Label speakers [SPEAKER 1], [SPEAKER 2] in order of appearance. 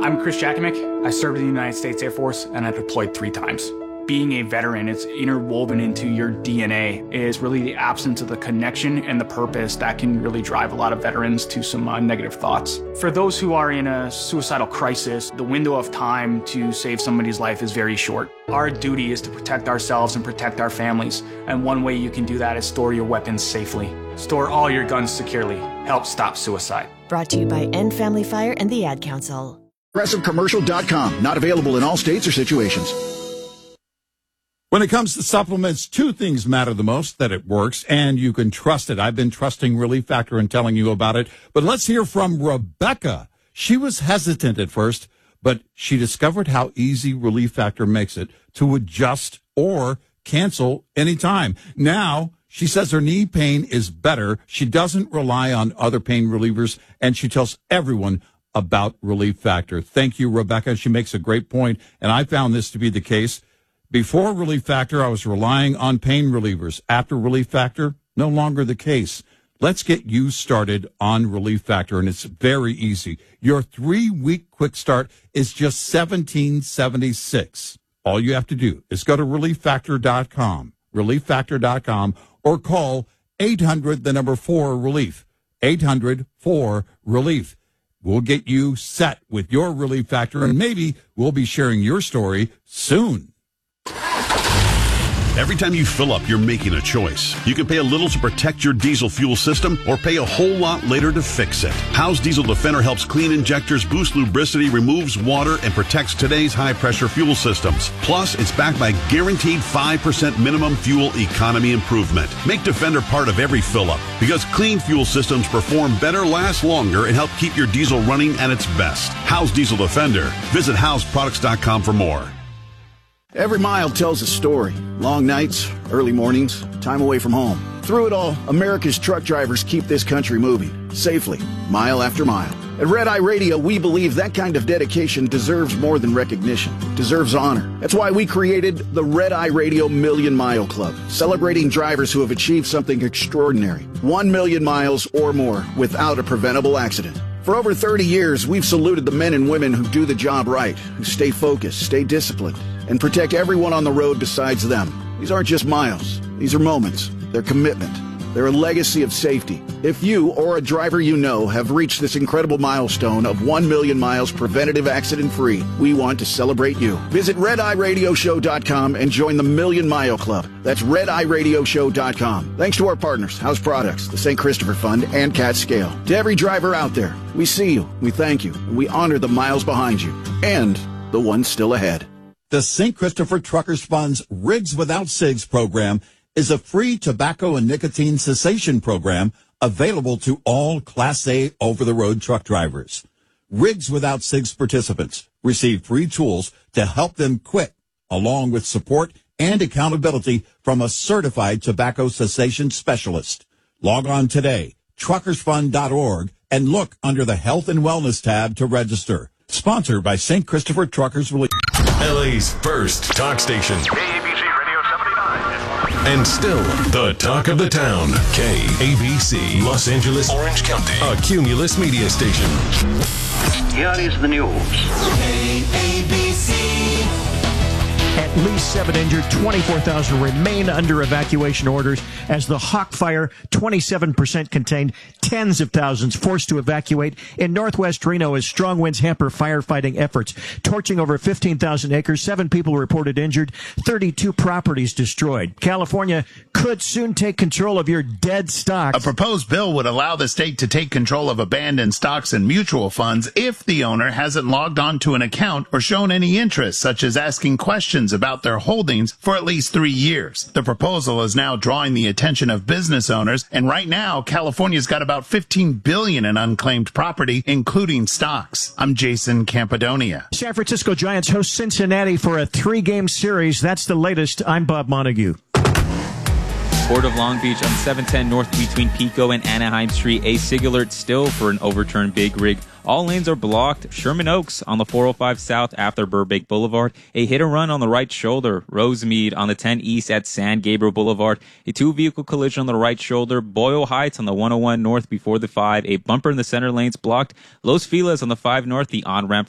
[SPEAKER 1] I'm Chris Jakimick. I served in the United States Air Force and I deployed 3 times. Being a veteran, it's interwoven into your DNA, is really the absence of the connection and the purpose that can really drive a lot of veterans to some negative thoughts. For those who are in a suicidal crisis, the window of time to save somebody's life is very short. Our duty is to protect ourselves and protect our families, and one way you can do that is store your weapons safely. Store all your guns securely. Help stop suicide.
[SPEAKER 2] Brought to you by End Family Fire and the Ad Council.
[SPEAKER 3] ProgressiveCommercial.com. Not available in all states or situations.
[SPEAKER 4] When it comes to supplements, 2 things matter the most: that it works and you can trust it. I've been trusting Relief Factor and telling you about it. But let's hear from Rebecca. She was hesitant at first, but she discovered how easy Relief Factor makes it to adjust or cancel anytime. Now, she says her knee pain is better. She doesn't rely on other pain relievers, and she tells everyone about Relief Factor. Thank you, Rebecca. She makes a great point, and I found this to be the case. Before Relief Factor, I was relying on pain relievers. After Relief Factor, no longer the case. Let's get you started on Relief Factor, and it's very easy. Your 3-week quick start is just $17.76. All you have to do is go to ReliefFactor.com, ReliefFactor.com, or call 800-4-RELIEF, 800-4-RELIEF. We'll get you set with your Relief Factor, and maybe we'll be sharing your story soon.
[SPEAKER 5] Every time you fill up, you're making a choice. You can pay a little to protect your diesel fuel system or pay a whole lot later to fix it. Howe's Diesel Defender helps clean injectors, boost lubricity, removes water, and protects today's high-pressure fuel systems. Plus, it's backed by guaranteed 5% minimum fuel economy improvement. Make Defender part of every fill-up because clean fuel systems perform better, last longer, and help keep your diesel running at its best. Howe's Diesel Defender. Visit howsproducts.com for more.
[SPEAKER 3] Every mile tells a story. Long nights, early mornings, time away from home. Through it all, America's truck drivers keep this country moving, safely, mile after mile. At Red Eye Radio, we believe that kind of dedication deserves more than recognition, deserves honor. That's why we created the Red Eye Radio Million Mile Club, celebrating drivers who have achieved something extraordinary. 1 million miles or more without a preventable accident. For over 30 years, we've saluted the men and women who do the job right, who stay focused, stay disciplined, and protect everyone on the road besides them. These aren't just miles. These are moments. They're commitment. They're a legacy of safety. If you or a driver you know have reached this incredible milestone of 1 million miles preventative accident-free, we want to celebrate you. Visit RedEyeRadioShow.com and join the Million Mile Club. That's RedEyeRadioShow.com. Thanks to our partners, House Products, the St. Christopher Fund, and Cat Scale. To every driver out there, we see you, we thank you, and we honor the miles behind you, and the ones still ahead.
[SPEAKER 4] The St. Christopher Truckers Fund's Rigs Without Cigs program is a free tobacco and nicotine cessation program available to all Class A over-the-road truck drivers. Rigs Without Cigs participants receive free tools to help them quit, along with support and accountability from a certified tobacco cessation specialist. Log on today, truckersfund.org, and look under the Health and Wellness tab to register. Sponsored by St. Christopher Truckers Relief.
[SPEAKER 6] LA's first talk station.
[SPEAKER 7] KABC Radio 79.
[SPEAKER 6] And still the talk of the town. KABC, Los Angeles, Orange County, a Cumulus media station.
[SPEAKER 7] Here is the news.
[SPEAKER 8] KABC. At least 7 injured, 24,000 remain under evacuation orders as the Hawk Fire, 27% contained, tens of thousands forced to evacuate in northwest Reno as strong winds hamper firefighting efforts, torching over 15,000 acres. 7 people reported injured, 32 properties destroyed. California could soon take control of your dead stocks.
[SPEAKER 9] A proposed bill would allow the state to take control of abandoned stocks and mutual funds if the owner hasn't logged on to an account or shown any interest, such as asking questions about their holdings for at least 3 years. The proposal is now drawing the attention of business owners, and right now, California's got about $15 billion in unclaimed property, including stocks. I'm Jason Campodonia.
[SPEAKER 8] San Francisco Giants host Cincinnati for a 3-game series. That's the latest. I'm Bob Montague.
[SPEAKER 10] Port of Long Beach on 710 north between Pico and Anaheim Street. A SIG alert still for an overturned big rig. All lanes are blocked. Sherman Oaks on the 405 south after Burbank Boulevard. A hit and run on the right shoulder. Rosemead on the 10 east at San Gabriel Boulevard. A 2-vehicle collision on the right shoulder. Boyle Heights on the 101 north before the 5. A bumper in the center lanes blocked. Los Feliz on the 5 north. The on-ramp